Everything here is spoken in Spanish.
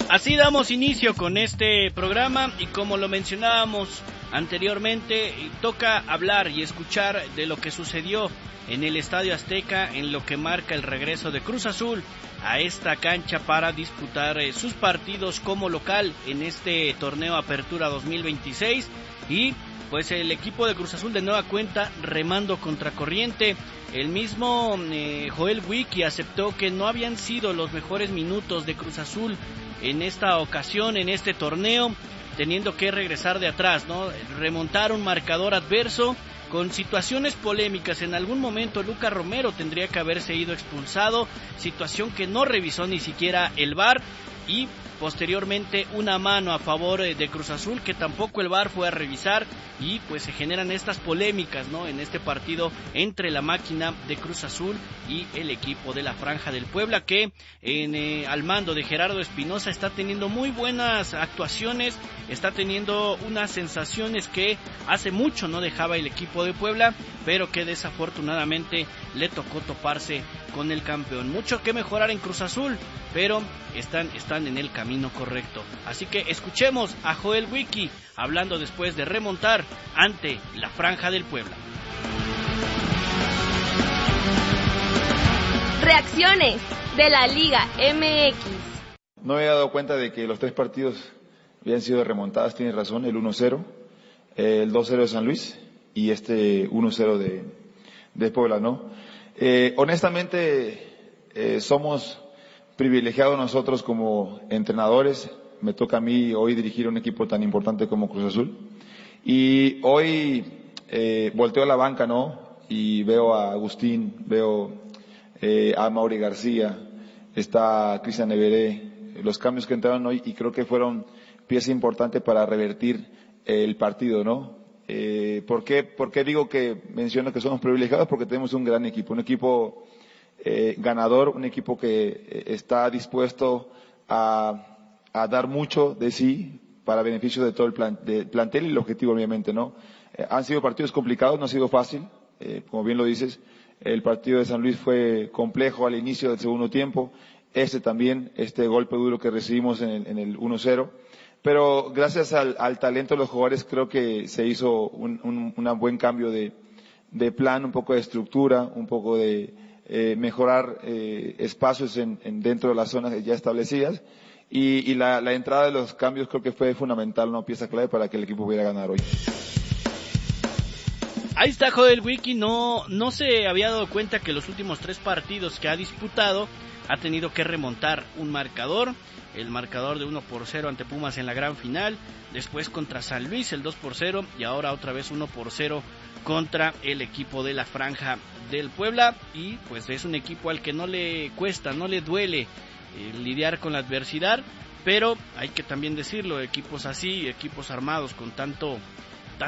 Así damos inicio con este programa y como lo mencionábamos anteriormente, toca hablar y escuchar de lo que sucedió en el Estadio Azteca, en lo que marca el regreso de Cruz Azul a esta cancha para disputar sus partidos como local en este torneo Apertura 2026 y pues el equipo de Cruz Azul de nueva cuenta remando contracorriente. El mismo Joel Wiki aceptó que no habían sido los mejores minutos de Cruz Azul en esta ocasión, en este torneo, teniendo que regresar de atrás, ¿no? Remontar un marcador adverso con situaciones polémicas. En algún momento Lucas Romero tendría que haberse ido expulsado, situación que no revisó ni siquiera el VAR, y posteriormente una mano a favor de Cruz Azul que tampoco el VAR fue a revisar, y pues se generan estas polémicas, ¿no? En este partido entre la máquina de Cruz Azul y el equipo de la Franja del Puebla, que al mando de Gerardo Espinoza está teniendo muy buenas actuaciones, está teniendo unas sensaciones que hace mucho no dejaba el equipo de Puebla, pero que desafortunadamente le tocó toparse con el campeón. Mucho que mejorar en Cruz Azul, pero están en el camino correcto. Así que escuchemos a Joel Wiki hablando después de remontar ante la Franja del Puebla. Reacciones de la Liga MX. No me había dado cuenta de que los 3 partidos habían sido remontadas, tienes razón, el 1-0, el 2-0 de San Luis y este 1-0 de Puebla, ¿no? Honestamente, somos privilegiados nosotros como entrenadores. Me toca a mí hoy dirigir un equipo tan importante como Cruz Azul. Y hoy volteo a la banca, ¿no? Y veo a Agustín, veo a Mauri García, está Cristian Everé, los cambios que entraron hoy, y creo que fueron pieza importante para revertir el partido, ¿no? ¿Por qué digo que menciono que somos privilegiados? Porque tenemos un gran equipo, un equipo ganador, un equipo que está dispuesto a dar mucho de sí para beneficio de todo el plantel y el objetivo, obviamente, ¿no? Han sido partidos complicados, no ha sido fácil, como bien lo dices. El partido de San Luis fue complejo al inicio del segundo tiempo, también, este golpe duro que recibimos en el 1-0, pero gracias al talento de los jugadores creo que se hizo un buen cambio de plan, un poco de estructura, un poco de mejorar espacios dentro de las zonas ya establecidas, y la entrada de los cambios creo que fue fundamental, una pieza clave para que el equipo pudiera ganar hoy. Ahí está Joel Wiki, no se había dado cuenta que los últimos 3 partidos que ha disputado ha tenido que remontar un marcador, el marcador de 1-0 ante Pumas en la gran final, después contra San Luis el 2-0 y ahora otra vez 1-0 contra el equipo de la Franja del Puebla, y pues es un equipo al que no le cuesta, no le duele lidiar con la adversidad, pero hay que también decirlo, equipos así, equipos armados con tanto